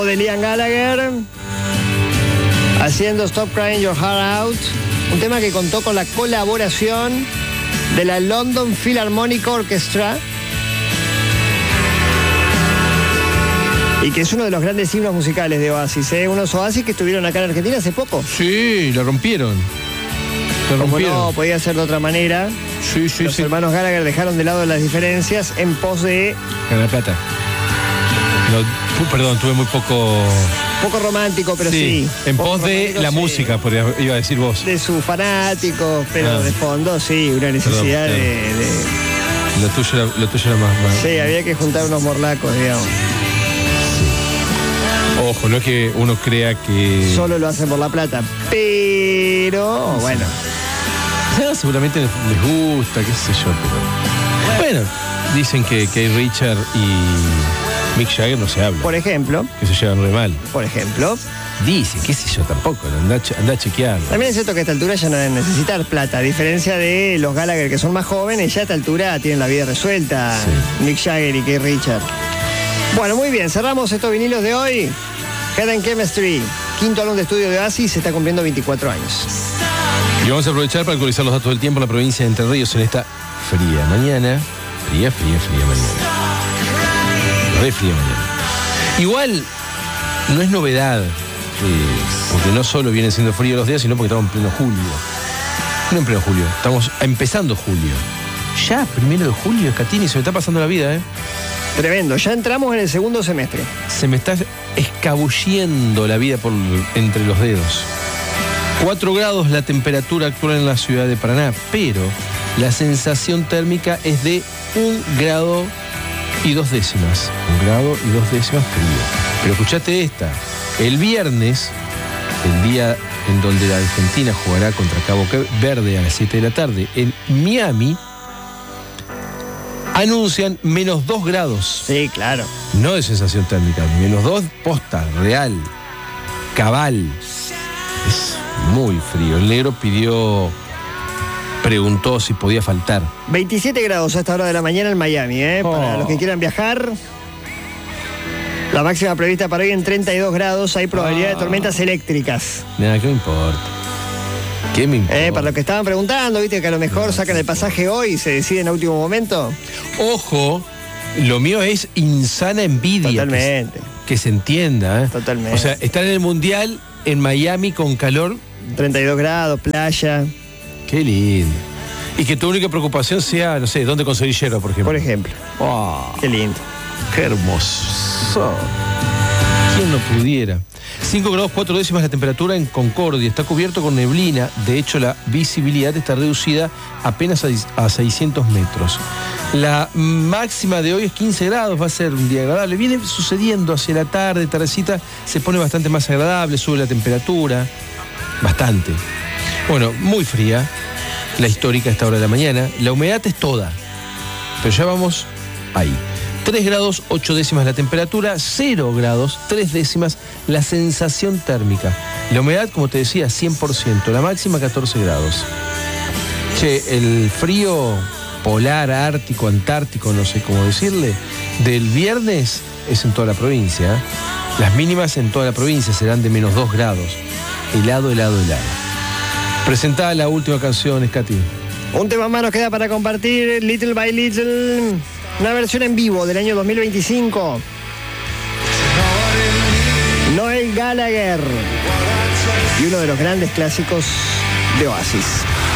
de Liam Gallagher, haciendo Stop Crying Your Heart Out, un tema que contó con la colaboración de la London Philharmonic Orchestra y que es uno de los grandes himnos musicales de Oasis, unos Oasis que estuvieron acá en Argentina hace poco. Sí, la rompieron. Como no podía ser de otra manera, los hermanos Gallagher dejaron de lado las diferencias en pos de ganar plata. No, perdón, tuve muy poco romántico, pero sí. En pos de la música, iba a decir vos. De sus fanáticos, pero de fondo, sí, una necesidad de... Lo tuyo era más. Sí, había que juntar unos morlacos, digamos. Ojo, no es que uno crea que... Solo lo hacen por la plata, pero bueno. Seguramente les gusta, qué sé yo, pero... Bueno, dicen que Keith Richard y Mick Jagger no se hablan. Por ejemplo. Que se llevan re mal. Por ejemplo. Dicen, qué sé yo, tampoco, anda a chequearlo. También es cierto que a esta altura ya no deben necesitar plata, a diferencia de los Gallagher que son más jóvenes, ya a esta altura tienen la vida resuelta, Mick Jagger y Keith Richard. Bueno, muy bien, cerramos estos vinilos de hoy. Head and Chemistry, quinto álbum de estudio de Oasis, se está cumpliendo 24 años. Y vamos a aprovechar para actualizar los datos del tiempo en la provincia de Entre Ríos en esta fría mañana. Fría mañana. Re fría mañana. Igual, no es novedad, porque no solo vienen siendo fríos los días, sino porque estamos en pleno julio. No en pleno julio, estamos empezando julio. Ya, 1 de julio, Scatini, se me está pasando la vida, Tremendo, ya entramos en el segundo semestre. Se me está escabullendo la vida entre los dedos. 4 grados la temperatura actual en la ciudad de Paraná, pero la sensación térmica es de 1 grado y 2 décimas. 1 grado y 2 décimas frío. Pero escuchate esta. El viernes, el día en donde la Argentina jugará contra Cabo Verde a las 7 de la tarde en Miami, anuncian menos 2 grados. Sí, claro. No de sensación térmica, menos 2 posta, real, cabal. Es muy frío. El negro preguntó si podía faltar. 27 grados a esta hora de la mañana en Miami, para los que quieran viajar. La máxima prevista para hoy en 32 grados, hay probabilidad de tormentas eléctricas. Nada, ¿qué me importa? ¿Qué me importa? Para los que estaban preguntando, viste que a lo mejor sacan el pasaje hoy y se deciden a último momento. Ojo, lo mío es insana envidia. Totalmente. Que se entienda. Totalmente. O sea, estar en el Mundial en Miami con calor. 32 grados, playa. Qué lindo. Y que tu única preocupación sea, no sé, dónde conseguir hierro, por ejemplo. Por ejemplo. Oh, qué lindo. Qué hermoso. ¿Quién no pudiera? 5 grados 4 décimas la temperatura en Concordia. Está cubierto con neblina. De hecho, la visibilidad está reducida apenas a 600 metros. La máxima de hoy es 15 grados. Va a ser un día agradable. Viene sucediendo hacia la tarde, tardecita. Se pone bastante más agradable. Sube la temperatura. Bastante. Bueno, muy fría. La histórica a esta hora de la mañana. La humedad es toda. Pero ya vamos ahí. 3 grados 8 décimas la temperatura, 0 grados 3 décimas la sensación térmica. La humedad, como te decía, 100%, la máxima 14 grados. Che, el frío polar, ártico, antártico, no sé cómo decirle, del viernes es en toda la provincia. Las mínimas en toda la provincia serán de menos 2 grados. Helado. Presentada la última canción, Scati. Un tema más nos queda para compartir, Little by Little. Una versión en vivo del año 2025. Noel Gallagher. Y uno de los grandes clásicos de Oasis.